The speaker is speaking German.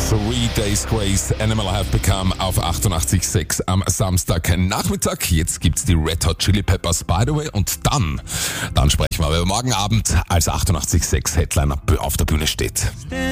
Three Days Grace, Animal Have Become auf 88.6 am Samstagnachmittag. Jetzt gibt's die Red Hot Chili Peppers, by the way. Und dann sprechen wir, wer morgen Abend als 88.6 Headliner auf der Bühne steht.